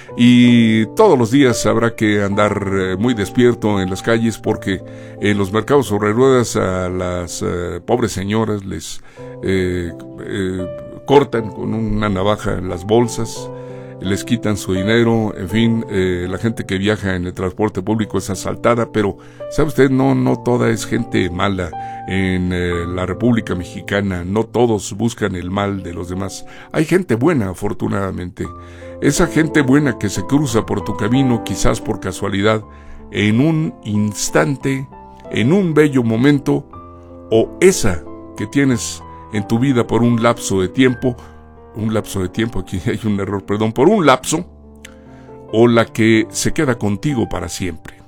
Y todos los días habrá que andar muy despierto en las calles, porque en los mercados sobre ruedas a las pobres señoras les cortan con una navaja las bolsas, les quitan su dinero, en fin, la gente que viaja en el transporte público es asaltada, pero ¿sabe usted? No toda es gente mala en la República Mexicana, no todos buscan el mal de los demás. Hay gente buena, afortunadamente. Esa gente buena que se cruza por tu camino, quizás por casualidad, en un instante, en un bello momento, o esa que tienes en tu vida por un lapso de tiempo, aquí hay un error, perdón, por un lapso, o la que se queda contigo para siempre.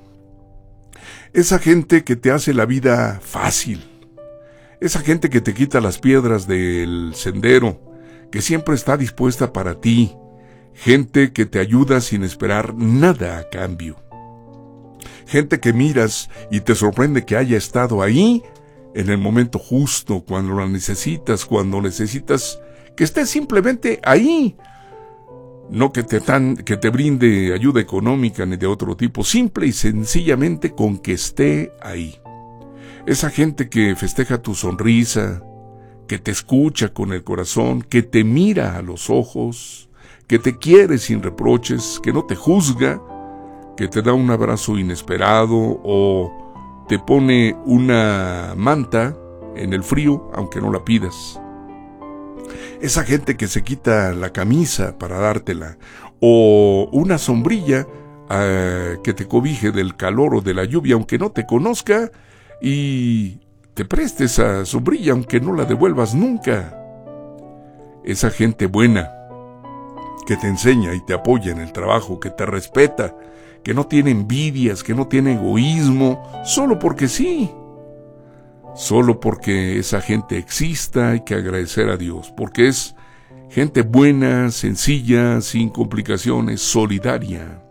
Esa gente que te hace la vida fácil, esa gente que te quita las piedras del sendero, que siempre está dispuesta para ti, gente que te ayuda sin esperar nada a cambio, gente que miras y te sorprende que haya estado ahí en el momento justo, cuando la necesitas, que esté simplemente ahí. No que te brinde ayuda económica ni de otro tipo, simple y sencillamente con que esté ahí. Esa gente que festeja tu sonrisa, que te escucha con el corazón, que te mira a los ojos, que te quiere sin reproches, que no te juzga, que te da un abrazo inesperado o te pone una manta en el frío aunque no la pidas. Esa gente que se quita la camisa para dártela, o una sombrilla que te cobije del calor o de la lluvia aunque no te conozca y te preste esa sombrilla aunque no la devuelvas nunca. Esa gente buena que te enseña y te apoya en el trabajo, que te respeta, que no tiene envidias, que no tiene egoísmo, solo porque sí. Solo porque esa gente exista hay que agradecer a Dios, porque es gente buena, sencilla, sin complicaciones, solidaria.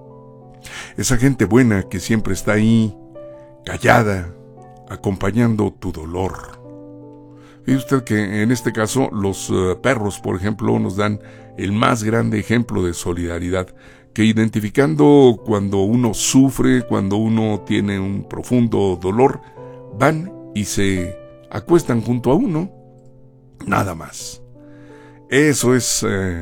Esa gente buena que siempre está ahí, callada, acompañando tu dolor. Fíjese usted que en este caso los perros, por ejemplo, nos dan el más grande ejemplo de solidaridad, que identificando cuando uno sufre, cuando uno tiene un profundo dolor, van y se acuestan junto a uno, nada más. Eso es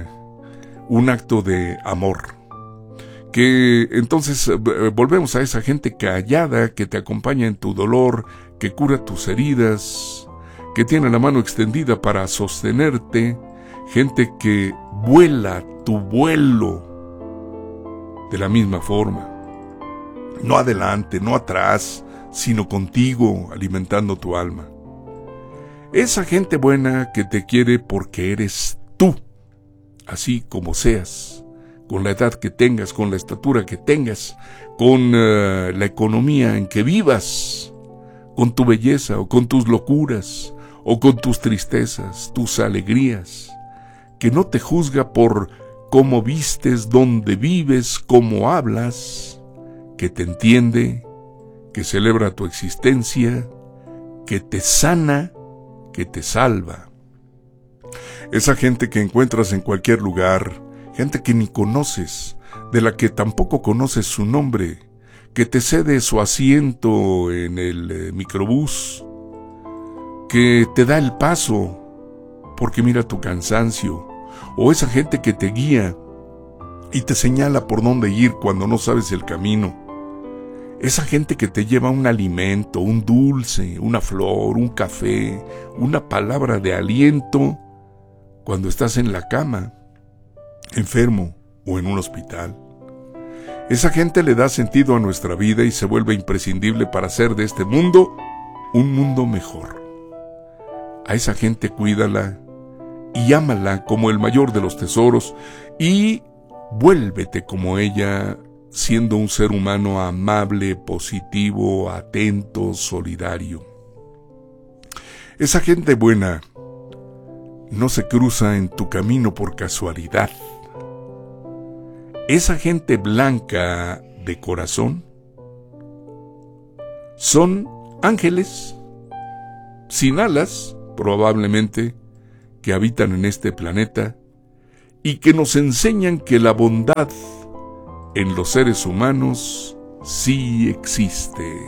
un acto de amor. Que entonces volvemos a esa gente callada que te acompaña en tu dolor, que cura tus heridas, que tiene la mano extendida para sostenerte, gente que vuela tu vuelo de la misma forma. No adelante, no atrás, sino contigo, alimentando tu alma. Esa gente buena que te quiere porque eres tú, así como seas, con la edad que tengas, con la estatura que tengas, con la economía en que vivas, con tu belleza o con tus locuras, o con tus tristezas, tus alegrías, que no te juzga por cómo vistes, dónde vives, cómo hablas, que te entiende, que celebra tu existencia, que te sana, que te salva. Esa gente que encuentras en cualquier lugar, gente que ni conoces, de la que tampoco conoces su nombre, que te cede su asiento en el microbús, que te da el paso porque mira tu cansancio, o esa gente que te guía y te señala por dónde ir cuando no sabes el camino. Esa gente que te lleva un alimento, un dulce, una flor, un café, una palabra de aliento cuando estás en la cama, enfermo o en un hospital. Esa gente le da sentido a nuestra vida y se vuelve imprescindible para hacer de este mundo un mundo mejor. A esa gente cuídala y ámala como el mayor de los tesoros y vuélvete como ella, siendo un ser humano amable, positivo, atento, solidario. Esa gente buena no se cruza en tu camino por casualidad. Esa gente blanca de corazón son ángeles sin alas, probablemente, que habitan en este planeta y que nos enseñan que la bondad en los seres humanos sí existe.